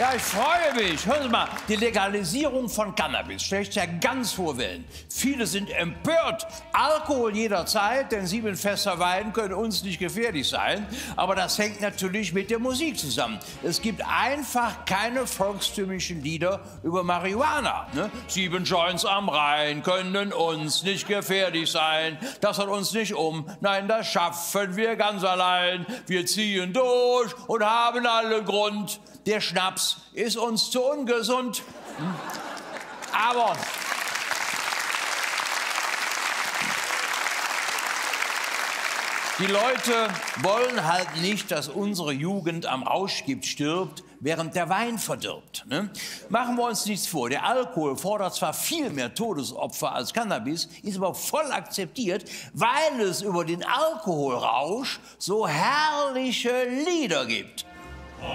Ja, ich freue mich. Hören Sie mal, die Legalisierung von Cannabis schlägt ja ganz hohe Wellen. Viele sind empört. Alkohol jederzeit, denn 7 Fässer Wein können uns nicht gefährlich sein. Aber das hängt natürlich mit der Musik zusammen. Es gibt einfach keine volkstümlichen Lieder über Marihuana. Ne? 7 Joints am Rhein können uns nicht gefährlich sein. Das hat uns nicht um. Nein, das schaffen wir ganz allein. Wir ziehen durch und haben allen Grund. Der Schnaps ist uns zu ungesund. Aber die Leute wollen halt nicht, dass unsere Jugend am Rauschgift stirbt, während der Wein verdirbt. Ne? Machen wir uns nichts vor. Der Alkohol fordert zwar viel mehr Todesopfer als Cannabis, ist aber voll akzeptiert, weil es über den Alkoholrausch so herrliche Lieder gibt.